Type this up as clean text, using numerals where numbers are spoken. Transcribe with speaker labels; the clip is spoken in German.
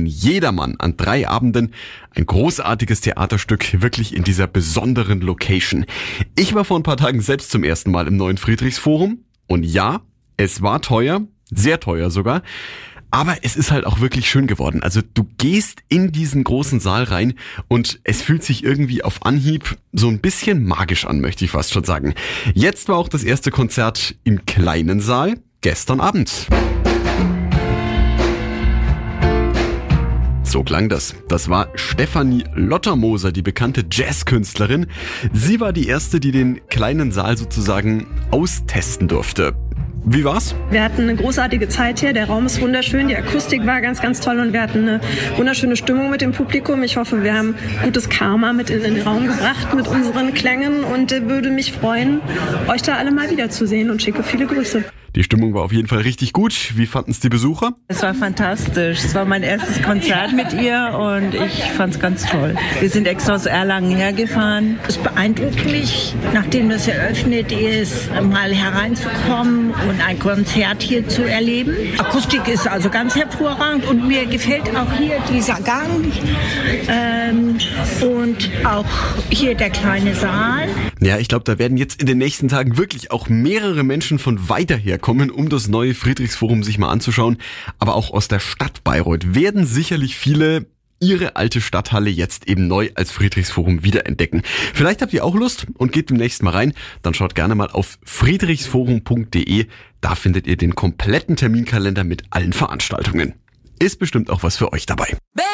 Speaker 1: ein Jedermann an 3 Abenden. Ein großartiges Theaterstück, wirklich in dieser besonderen Location. Ich war vor ein paar Tagen selbst zum ersten Mal im neuen Friedrichsforum. Und ja, es war teuer, sehr teuer sogar. Aber es ist halt auch wirklich schön geworden. Also du gehst in diesen großen Saal rein und es fühlt sich irgendwie auf Anhieb so ein bisschen magisch an, möchte ich fast schon sagen. Jetzt war auch das erste Konzert im kleinen Saal, gestern Abend. So klang das. Das war Stefanie Lottermoser, die bekannte Jazzkünstlerin. Sie war die erste, die den kleinen Saal sozusagen austesten durfte. Wie war's?
Speaker 2: Wir hatten eine großartige Zeit hier, der Raum ist wunderschön, die Akustik war ganz, ganz toll und wir hatten eine wunderschöne Stimmung mit dem Publikum. Ich hoffe, wir haben gutes Karma mit in den Raum gebracht mit unseren Klängen und würde mich freuen, euch da alle mal wiederzusehen und schicke viele Grüße.
Speaker 1: Die Stimmung war auf jeden Fall richtig gut. Wie fanden es die Besucher?
Speaker 3: Es war fantastisch. Es war mein erstes Konzert mit ihr und ich fand es ganz toll. Wir sind extra aus Erlangen hergefahren.
Speaker 4: Es beeindruckt mich, nachdem das eröffnet ist, mal hereinzukommen und ein Konzert hier zu erleben. Akustik ist also ganz hervorragend und mir gefällt auch hier dieser Gang und auch hier der kleine Saal.
Speaker 1: Ja, ich glaube, da werden jetzt in den nächsten Tagen wirklich auch mehrere Menschen von weiter her kommen, um das neue Friedrichsforum sich mal anzuschauen. Aber auch aus der Stadt Bayreuth werden sicherlich viele ihre alte Stadthalle jetzt eben neu als Friedrichsforum wiederentdecken. Vielleicht habt ihr auch Lust und geht demnächst mal rein. Dann schaut gerne mal auf friedrichsforum.de. Da findet ihr den kompletten Terminkalender mit allen Veranstaltungen. Ist bestimmt auch was für euch dabei.